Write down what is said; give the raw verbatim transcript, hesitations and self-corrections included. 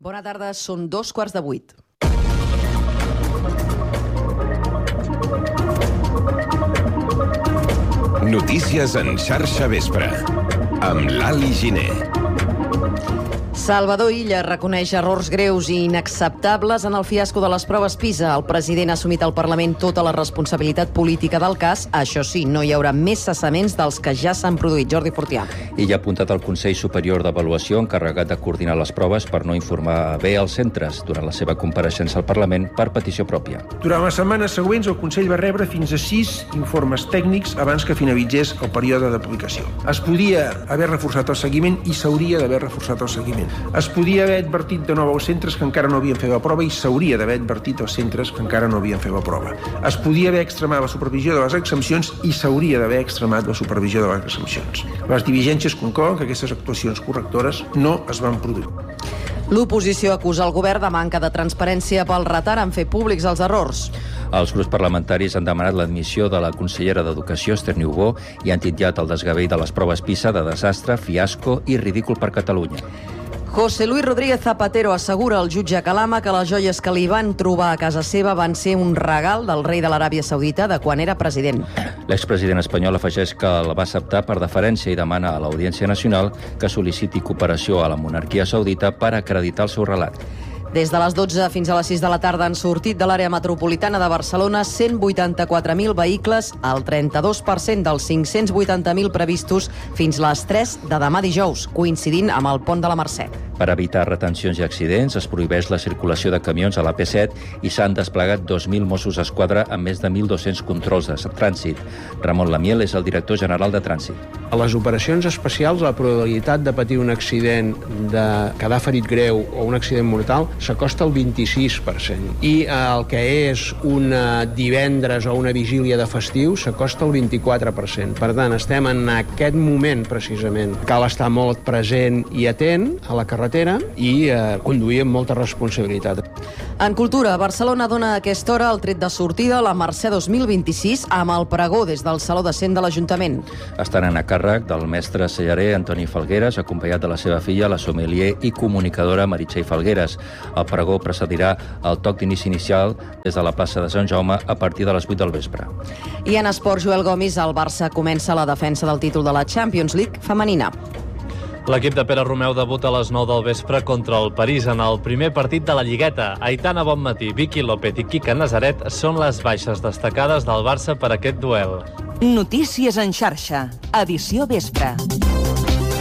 Bona tarda, són dos quarts de vuit. Notícies en xarxa vespre, amb l'Ali Giner. Salvador Illa reconeix errors greus i inacceptables en el fiasco de les proves PISA. El president ha assumit al Parlament tota la responsabilitat política del cas. Això sí, no hi haurà més cessaments dels que ja s'han produït. Jordi Fortià. Illa ha apuntat al Consell Superior d'Avaluació, encarregat de coordinar les proves per no informar bé als centres durant la seva compareixença al Parlament per petició pròpia. Durant les setmanes següents, el Consell va rebre fins a sis informes tècnics abans que finalitzés el període d'aplicació. Es podia haver reforçat el seguiment i s'hauria d'haver reforçat el seguiment. Es podia haver advertit de nou als centres que encara no havien fet la prova i s'hauria d'haver advertit als centres que encara no havien fet la prova. Es podia haver extremat la supervisió de les exempcions i s'hauria d'haver extremat la supervisió de les exempcions. Les diligències conclouen que aquestes actuacions correctores no es van produir. L'oposició acusa el govern de manca de transparència pel retard en fer públics els errors. Els grups parlamentaris han demanat l'admissió de la consellera d'Educació, Esther Niubó, i han titllat el desgavell de les proves PISA de desastre, fiasco i ridícul per Catalunya. José Luis Rodríguez Zapatero assegura al jutge Calama que les joies que li van trobar a casa seva van ser un regal del rei de l'Aràbia Saudita de quan era president. L'expresident espanyol afegeix que el va acceptar per deferència i demana a l'Audiència Nacional que sol·liciti cooperació a la monarquia saudita per acreditar el seu relat. Des de les dotze fins a les sis de la tarda han sortit de l'àrea metropolitana de Barcelona cent vuitanta-quatre mil vehicles, el trenta-dos per cent dels cinc-cents vuitanta mil previstos fins les tres de demà dijous, coincidint amb el pont de la Mercè. Per evitar retencions i accidents, es prohibeix la circulació de camions a la P set i s'han desplegat dos mil Mossos d'Esquadra amb més de mil dos-cents controls de trànsit. Ramon Lamiel és el director general de Trànsit. A les operacions especials, la probabilitat de patir un accident, de quedar ferit greu o un accident mortal s'acosta al vint-i-sis per cent. I el que és un divendres o una vigília de festiu s'acosta al vint-i-quatre per cent. Per tant, estem en aquest moment, precisament. Cal estar molt present i atent a la carretera i eh, conduir amb molta responsabilitat. En cultura, Barcelona dona a aquesta hora el tret de sortida a la Mercè dos mil vint-i-sis amb el pregó des del Saló de Cent de l'Ajuntament. Estaran a càrrec del mestre cellarer Antoni Falgueres, acompanyat de la seva filla, la sommelier i comunicadora Meritxell Falgueres. El pregó precedirà el toc d'inici inicial des de la plaça de Sant Jaume a partir de les vuit del vespre. I en esport, Joel Gomis, el Barça comença la defensa del títol de la Champions League femenina. L'equip de Pere Romeu debuta a les nou del vespre contra el París en el primer partit de la Lligueta. Aitana Bonmatí, Vicky López i Quica Nazaret són les baixes destacades del Barça per aquest duel. Notícies en xarxa, edició vespre.